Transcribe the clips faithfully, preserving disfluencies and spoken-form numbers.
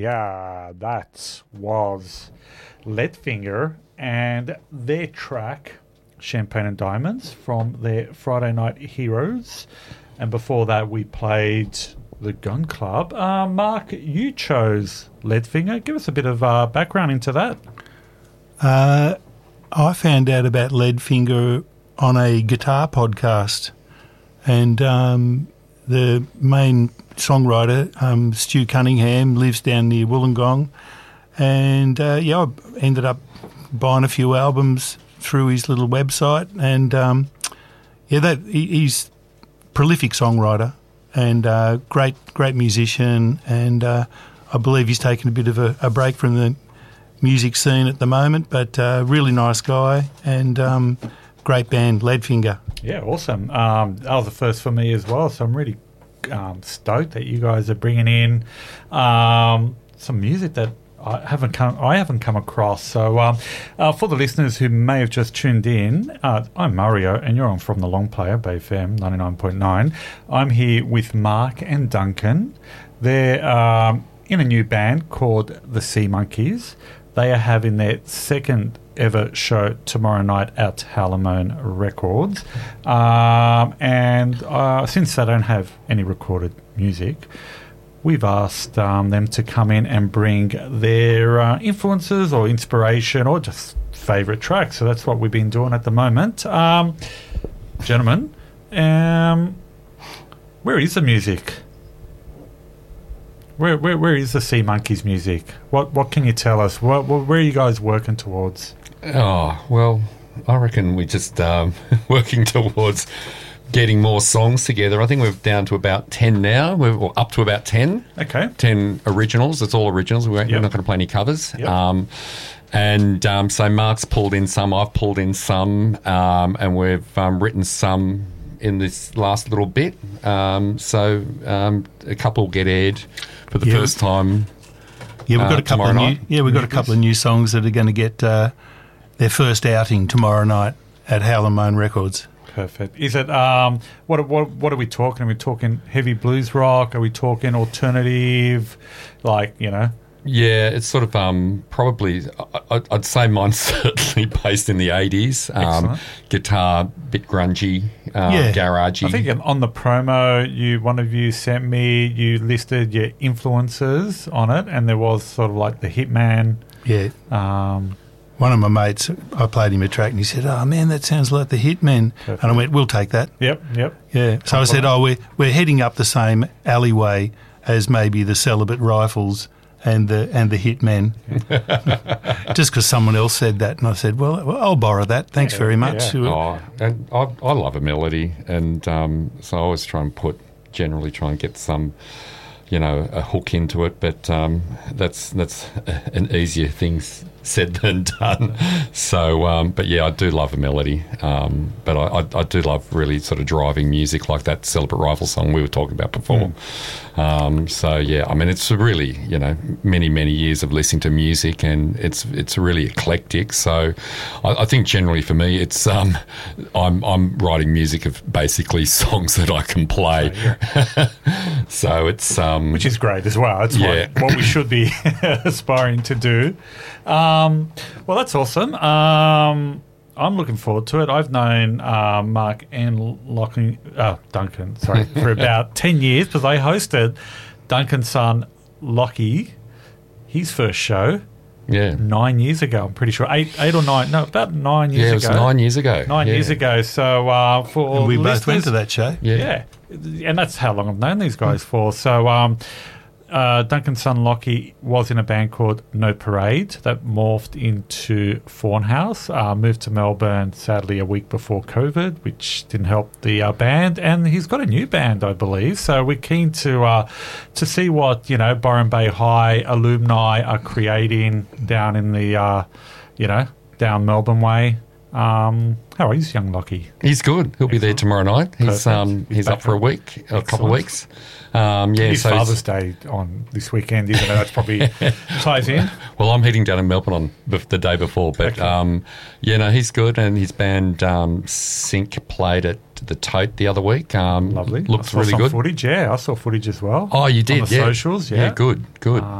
yeah, that was Leadfinger and their track Champagne and Diamonds from their Friday Night Heroes. And before that, we played the Gun Club. Uh, Mark, you chose Leadfinger. Give us a bit of uh, background into that. Uh, I found out about Leadfinger on a guitar podcast, and um, the main songwriter, um, Stu Cunningham, lives down near Wollongong, and uh, yeah, I ended up buying a few albums through his little website, and um, yeah, that he, he's a prolific songwriter and uh, great, great musician, and uh, I believe he's taken a bit of a, a break from the music scene at the moment, but uh, really nice guy and um, great band, Leadfinger. Yeah, awesome. Um, that was the first for me as well, so I'm really um, stoked that you guys are bringing in um, some music that I haven't come. I haven't come across. So, um, uh, for the listeners who may have just tuned in, uh, I'm Mario, and you're on From the Long Player, Bay F M ninety-nine point nine. I'm here with Mark and Duncan. They're um, in a new band called the Sea Monkeys. They are having their second ever show tomorrow night at Howlamone Records, um, and uh, since they don't have any recorded music, we've asked um, them to come in and bring their uh, influences or inspiration or just favourite tracks. So that's what we've been doing at the moment. Um, gentlemen, um, where is the music? Where, where where is the Sea Monkeys music? What what can you tell us? What, what where are you guys working towards? Oh, well, I reckon we're just um, working towards getting more songs together. I think we're down to about ten now. We're well, up to about ten. Okay. ten originals. It's all originals. We're, Yep. we're not going to play any covers. Yep. Um, and um, so Mark's pulled in some, I've pulled in some, um, and we've um, written some in this last little bit. Um, so um, a couple get aired for the Yeah. first time. Yeah, we've got Uh, a couple of tomorrow new. night? Yeah, we've got a couple of new songs that are going to get uh, their first outing tomorrow night at Howlamone Records. Perfect. Is it um what what what are we talking? Are we talking heavy blues rock? Are we talking alternative? Like, you know? Yeah, it's sort of um, probably, I, I'd say mine's certainly based in the eighties. Um, Excellent. guitar, bit grungy, uh, Yeah. garagey. I think on the promo, you one of you sent me, you listed your influences on it, and there was sort of like the Hitman. Yeah. Um, One of my mates, I played him a track and he said, "Oh man, that sounds like the Hitmen." Perfect. And I went, "We'll take that." yep, yep. Yeah. So I said, "Oh, we're we're heading up the same alleyway as maybe the Celibate Rifles and the and the Hitmen." Just because someone else said that, and I said, "Well, well I'll borrow that. Thanks Yeah, very much." yeah. Oh, and I, I love a melody, and um, so I always try and put, generally try and get some, you know, a hook into it. But um, that's that's an easier thing s- said than done. So, um, but yeah, I do love a melody. Um, but I, I, I do love really sort of driving music like that Celibate Rifle song we were talking about before. Um, so yeah, I mean, it's really, you know, many many years of listening to music, and it's it's really eclectic. So, I, I think generally for me, it's um, I'm I'm writing music of basically songs that I can play. So it's um, Which is great as well. That's Yeah. what, what we should be aspiring to do. Um, well, that's awesome. Um, I'm looking forward to it. I've known uh, Mark and Locking, uh, Duncan, sorry, for about ten years because I hosted Duncan's son, Lockie, his first show yeah. nine years ago, I'm pretty sure. Eight eight or nine, no, about nine years Yeah, it was ago. nine years ago. Nine Yeah. years ago. So uh, for And we both listeners- went to that show. Yeah. yeah, and that's how long I've known these guys for. So, um, uh, Duncan's son Lockie was in a band called No Parade that morphed into Fawn House. Uh, moved to Melbourne, sadly, a week before COVID, which didn't help the uh, band. And he's got a new band, I believe. So we're keen to uh, to see what you know Byron Bay High alumni are creating down in the uh, you know down Melbourne way. Um, how is young Lockie? He's good. He'll be there tomorrow night. He's Perfect. um He's he's, back up for a on. week, a couple Excellent. of weeks. Um, yeah, His so he's- Father's Day on this weekend, isn't it? That's probably ties in. well, I'm heading down to Melbourne on bef- the day before, but Okay. um, yeah, no, he's good, and his band um, Sync played at the Tote the other week. Um, Lovely. looks I saw really some good. footage. Yeah, I saw footage as well. Oh, you did? on the yeah. socials. Yeah, Yeah, good, good. Um,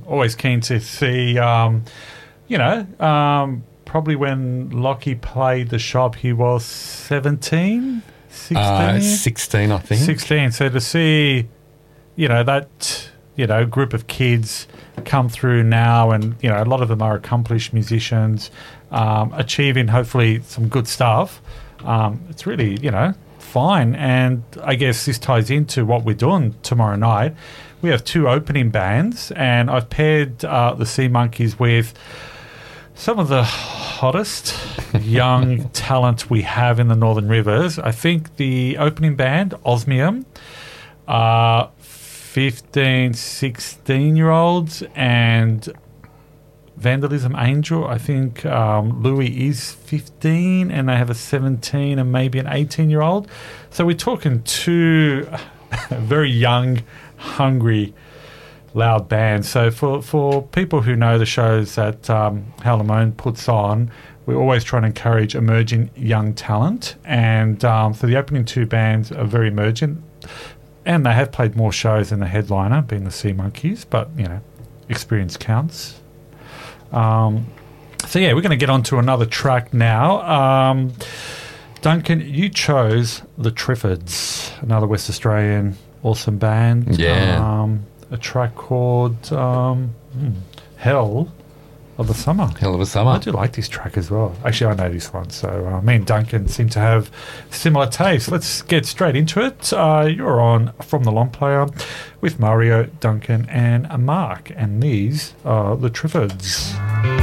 always keen to see, um, you know, um, probably when Lockie played the shop, he was seventeen, sixteen? Uh, sixteen, I think. sixteen. So to see, you know, that, you know, group of kids come through now, and, you know, a lot of them are accomplished musicians, um, achieving hopefully some good stuff. Um, it's really, you know, fine. And I guess this ties into what we're doing tomorrow night. We have two opening bands, and I've paired uh, the Sea Monkeys with some of the hottest young talent we have in the Northern Rivers. I think the opening band, Osmium, uh, fifteen, sixteen-year-olds, and Vandalism Angel, I think um, Louis is fifteen, and they have a seventeen and maybe an eighteen-year-old. So we're talking two very young, hungry, loud bands. So for, for people who know the shows that um, Hal Lamone puts on, we're always trying to encourage emerging young talent. And um, so the opening two bands are very emergent, and they have played more shows than the headliner, being the Sea Monkeys, but, you know, experience counts. Um, so, yeah, we're going to get on to another track now. Um, Duncan, you chose the Triffids, another West Australian awesome band. Yeah. Um, a track called um, hmm, Hell of the Summer. Hell of a Summer. I do like this track as well. Actually, I know this one. So uh, me and Duncan seem to have similar tastes. Let's get straight into it. Uh, you're on From the Long Player with Mario, Duncan and Mark. And these are the Triffids.